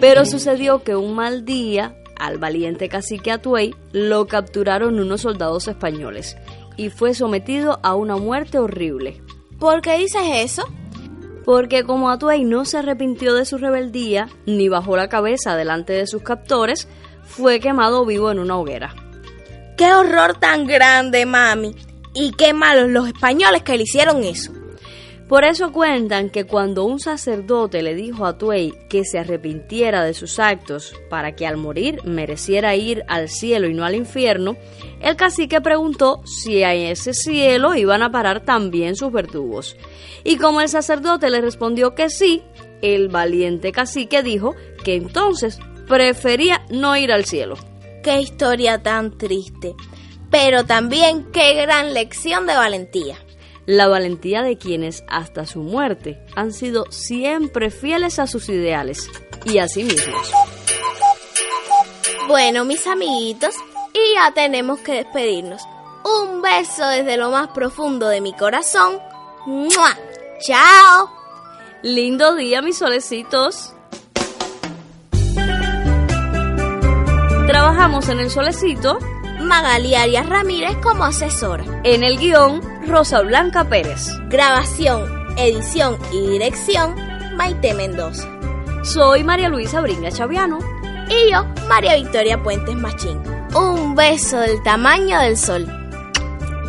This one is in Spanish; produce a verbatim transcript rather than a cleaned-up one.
Pero sucedió que un mal día, al valiente cacique Atuey lo capturaron unos soldados españoles y fue sometido a una muerte horrible. ¿Por qué dices eso? Porque como Atuey no se arrepintió de su rebeldía, ni bajó la cabeza delante de sus captores, fue quemado vivo en una hoguera. ¡Qué horror tan grande, mami! Y qué malos los españoles que le hicieron eso. Por eso cuentan que cuando un sacerdote le dijo a Atuey que se arrepintiera de sus actos para que al morir mereciera ir al cielo y no al infierno, el cacique preguntó si a ese cielo iban a parar también sus verdugos. Y como el sacerdote le respondió que sí, el valiente cacique dijo que entonces prefería no ir al cielo. ¡Qué historia tan triste! Pero también qué gran lección de valentía. La valentía de quienes hasta su muerte han sido siempre fieles a sus ideales y a sí mismos. Bueno, mis amiguitos, y ya tenemos que despedirnos. Un beso desde lo más profundo de mi corazón. ¡Mua! ¡Chao! Lindo día, mis solecitos. Trabajamos en El Solecito Magali Arias Ramírez como asesora. En el guión, Rosa Blanca Pérez. Grabación, edición y dirección, Maite Mendoza. Soy María Luisa Bringa Chaviano. Y yo, María Victoria Puentes Machín. Un beso del tamaño del sol.